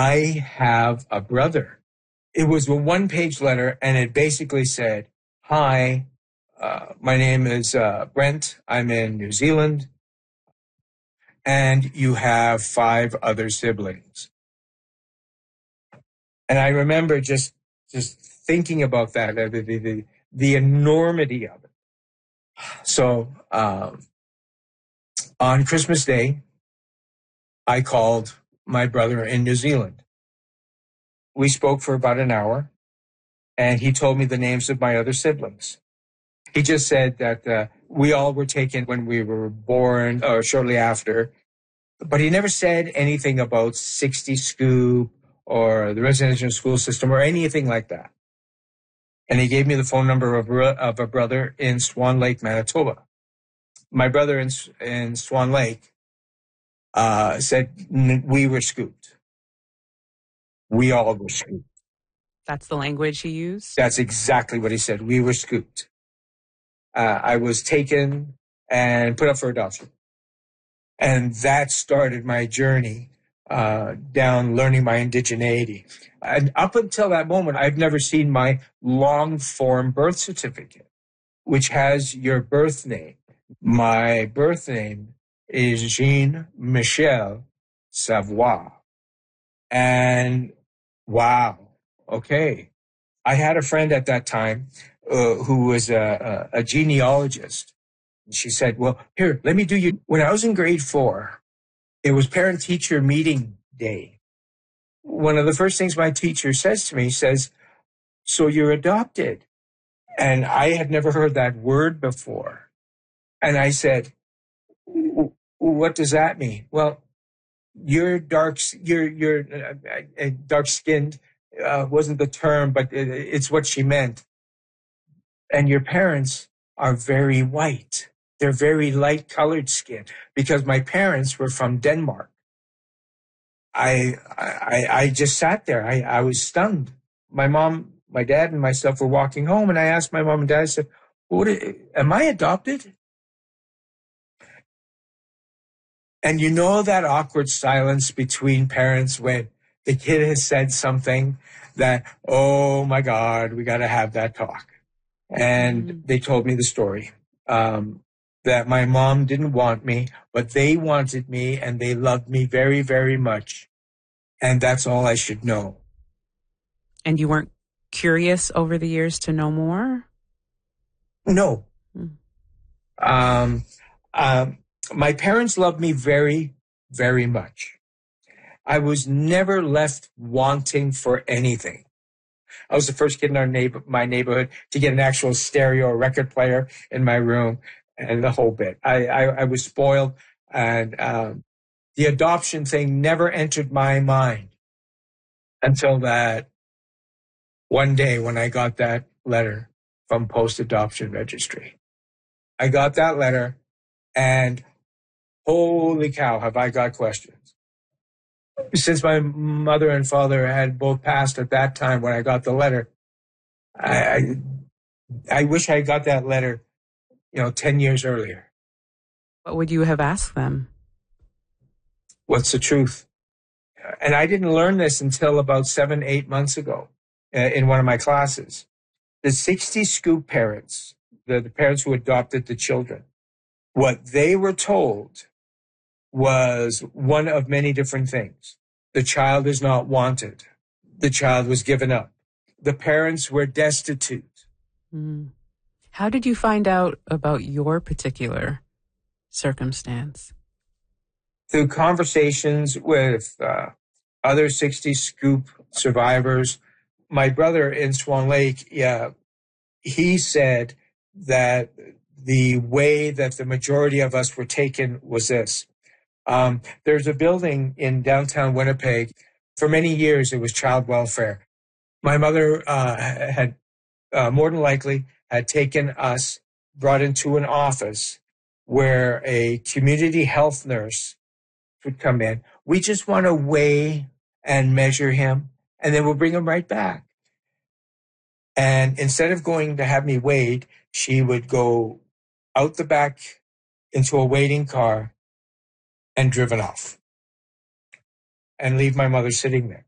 I have a brother. It was a one-page letter, and it basically said, hi, my name is Brent. I'm in New Zealand, and you have 5 other siblings. And I remember just thinking about that, the enormity of it. So on Christmas Day, I called my brother in New Zealand. We spoke for about an hour, and he told me the names of my other siblings. He just said that we all were taken when we were born or shortly after, but he never said anything about 60 Scoop or the residential school system or anything like that. And he gave me the phone number of a brother in Swan Lake, Manitoba. My brother in Swan Lake said we were scooped. We all were scooped. That's the language he used? That's exactly what he said. We were scooped. I was taken and put up for adoption. And that started my journey down learning my indigeneity. And up until that moment, I've never seen my long-form birth certificate, which has your birth name. My birth name is Jean-Michel Savoie. And wow, okay. I had a friend at that time who was a genealogist. She said, well, here, let me do you. When I was in grade 4, it was parent-teacher meeting day. One of the first things my teacher says to me, says, so you're adopted. And I had never heard that word before. And I said, what does that mean? Well, you're dark-skinned wasn't the term, but it's what she meant. And your parents are very white. They're very light-colored skin because my parents were from Denmark. I just sat there. I was stunned. My mom, my dad, and myself were walking home, and I asked my mom and dad, I said, am I adopted? And you know that awkward silence between parents when the kid has said something that, oh, my God, we got to have that talk. And they told me the story. That my mom didn't want me, but they wanted me and they loved me very, very much. And that's all I should know. And you weren't curious over the years to know more? No. My parents loved me very, very much. I was never left wanting for anything. I was the first kid in my neighborhood to get an actual stereo record player in my room. And the whole bit. I was spoiled, and the adoption thing never entered my mind until that one day when I got that letter from Post Adoption Registry. I got that letter, and holy cow, have I got questions. Since my mother and father had both passed at that time when I got the letter, I wish I got that letter 10 years earlier. What would you have asked them? What's the truth? And I didn't learn this until about 7-8 months ago in one of my classes. The 60 Scoop parents, the parents who adopted the children, what they were told was one of many different things. The child is not wanted. The child was given up. The parents were destitute. How did you find out about your particular circumstance? Through conversations with other 60 Scoop survivors. My brother in Swan Lake, he said that the way that the majority of us were taken was this. There's a building in downtown Winnipeg. For many years, it was child welfare. My mother had more than likely had taken us, brought into an office where a community health nurse would come in. We just want to weigh and measure him, and then we'll bring him right back. And instead of going to have me weighed, she would go out the back into a waiting car and driven off and leave my mother sitting there.